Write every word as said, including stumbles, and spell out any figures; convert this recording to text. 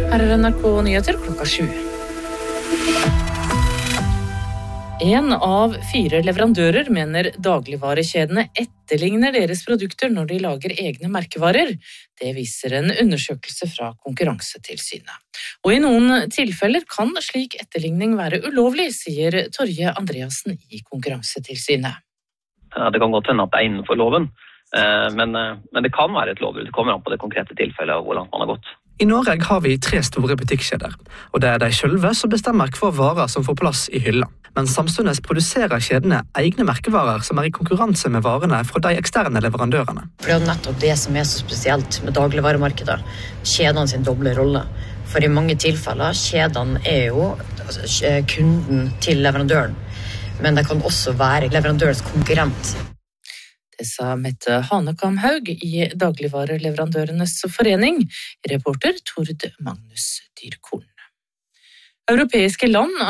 Her er N R K Nyheter klokka sju. En av fire leverandører mener dagligvarekjedene etterligner deres produkter når de lager egne merkevarer. Det viser en undersøkelse fra Konkurransetilsynet. Og i noen tilfeller kan slik etterligning være ulovlig, sier Torje Andreassen i Konkurransetilsynet. Ja, det kan godt hende at det er innenfor loven, men, men det kan være et lovbrudd. Det kommer an på det konkrete tilfellet og hvor langt man har gått. I Norge har vi tre store butikkjeder, og det er de selv som bestemmer hva varer som får plass i hylla. Men samtidig produserer kjedene egne merkevarer som er i konkurranse med varene fra de eksterne leverandørene. For det er nettopp det som er så spesielt med dagligvaremarkedet, kjedene sin doble rolle. For i mange tilfeller, kjedene er jo altså, kunden til leverandøren, men det kan også være leverandørens konkurrent. Det sa Mette Hanekamhaug i Dagligvareleverandørenes forening, reporter Tord Magnus Dyrkorn. Europeiske land